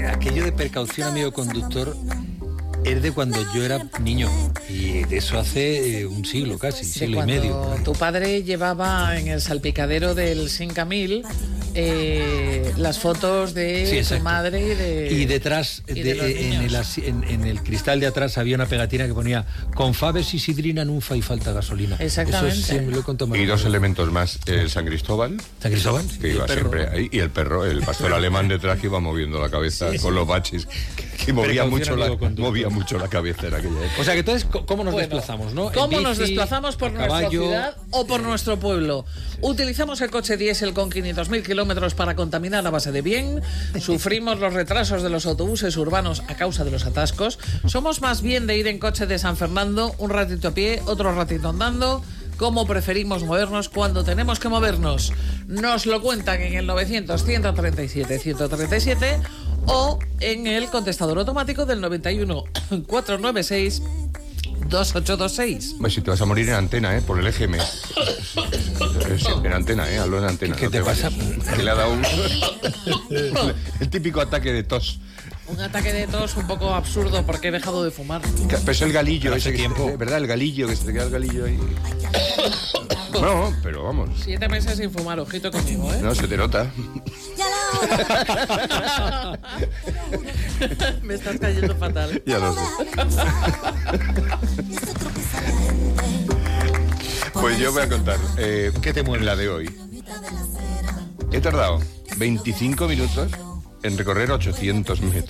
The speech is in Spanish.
aquello de precaución, amigo conductor, es de cuando yo era niño, y de eso hace un siglo casi, siglo y medio. Tu padre llevaba en el salpicadero del Sincamil las fotos de su madre y detrás, en el cristal de atrás había una pegatina que ponía: con faves y sidrina non fai falta gasolina. Exactamente. Eso sí me lo contó. Y dos elementos más: el San Cristóbal, que iba siempre ahí, y el perro, el pastor alemán detrás, que iba moviendo la cabeza con los baches, que movía mucho la cabeza en aquella época. O sea que entonces, ¿cómo nos desplazamos, no? ¿Cómo nos desplazamos por nuestra ciudad o por nuestro pueblo? Utilizamos el coche diésel con 500.000 kilómetros para contaminar a base de bien. Sufrimos los retrasos de los autobuses urbanos a causa de los atascos. Somos más bien de ir en coche de San Fernando, un ratito a pie, otro ratito andando. ¿Cómo preferimos movernos cuando tenemos que movernos? Nos lo cuentan en el 900-137-137 o en el contestador automático del 91 496 2826. Si te vas a morir en antena, por el EGM. En antena, hablo en antena. ¿Qué te pasa? Que le ha dado el típico ataque de tos. Un ataque de tos un poco absurdo porque he dejado de fumar. Pero es el galillo ese tiempo. ¿Verdad? El galillo, que se te queda el galillo ahí. No, pero vamos. 7 meses sin fumar, ojito conmigo, No, se te nota. Me estás cayendo fatal. Ya lo sé. Pues yo voy a contar. ¿Qué te mueve la de hoy? He tardado 25 minutos en recorrer 800 metros.